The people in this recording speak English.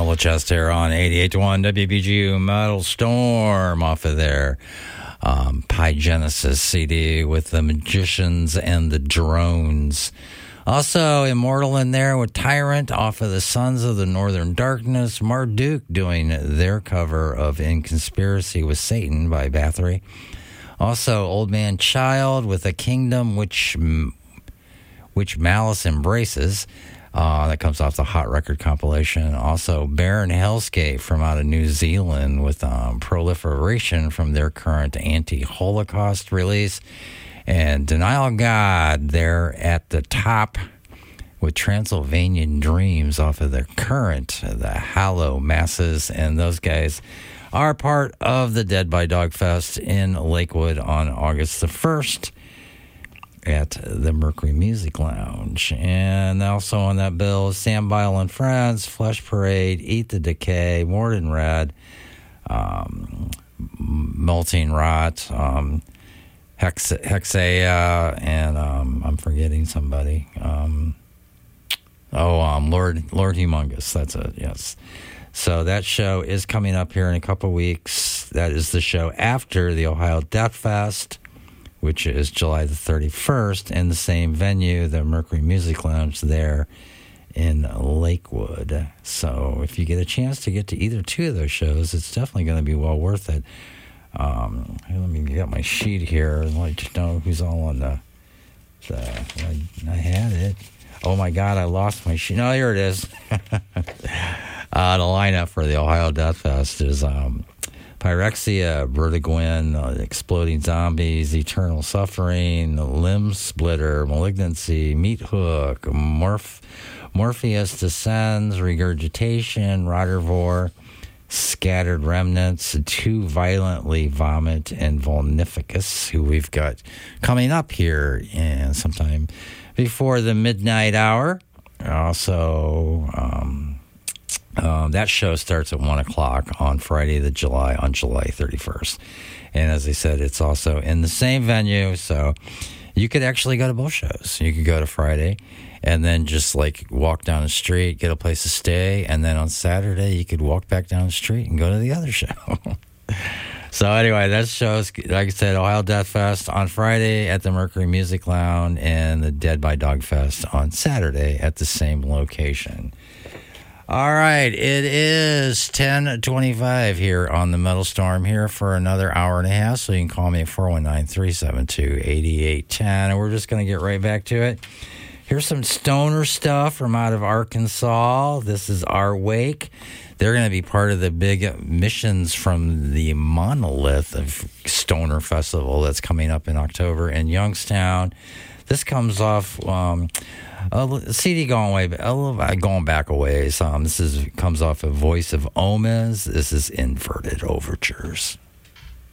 Full of Chest here on 88.1 WBGU Metal Storm off of their Pi Genesis CD with the Magicians and the Drones. Also, Immortal in there with Tyrant off of the Sons of the Northern Darkness. Marduk doing their cover of In Conspiracy with Satan by Bathory. Also, Old Man Child with A Kingdom Which Malice Embraces. That comes off the Hot Record compilation. Also, Baron Hellscape from out of New Zealand with Proliferation from their current anti-Holocaust release. And Denial of God, they're at the top with Transylvanian Dreams off of their current, the Hallow Masses. And those guys are part of the Dead by Dog Fest in Lakewood on August the 1st. At the Mercury Music Lounge. And also on that bill is Sam Bile and Friends, Flesh Parade, Eat the Decay, Morden Red, Molting Rot, Hexea, and I'm forgetting somebody. Lord Humongous. That's it, yes. So that show is coming up here in a couple weeks. That is the show after the Ohio Death Fest, which is July the 31st, in the same venue, the Mercury Music Lounge there in Lakewood. So if you get a chance to get to either two of those shows, it's definitely going to be well worth it. Let me get my sheet here and let you know who's all on I had it. Oh, my God, I lost my sheet. No, here it is. The lineup for the Ohio Death Fest is Pyrexia, Vertigwin, Exploding Zombies, Eternal Suffering, Limb Splitter, Malignancy, Meat Hook, Morpheus Descends, Regurgitation, Rodervor, Scattered Remnants, Too Violently Vomit, and Volnificus, who we've got coming up here and sometime before the midnight hour. Also, that show starts at 1 o'clock on Friday, July 31st. And as I said, it's also in the same venue, so you could actually go to both shows. You could go to Friday and then just like walk down the street, get a place to stay, and then on Saturday you could walk back down the street and go to the other show. So anyway, that show's, like I said, Ohio Death Fest on Friday at the Mercury Music Lounge and the Dead by Dog Fest on Saturday at the same location. All right, it is 10:25 here on the Metal Storm, here for another hour and a half, so you can call me at 419-372-8810, and we're just going to get right back to it. Here's some stoner stuff from out of Arkansas. This is Our Wake. They're going to be part of the big missions from the Monolith of Stoner Festival that's coming up in October in Youngstown. This comes off... a CD going back a ways. Comes off of Voice of Omens. This is Inverted Overtures.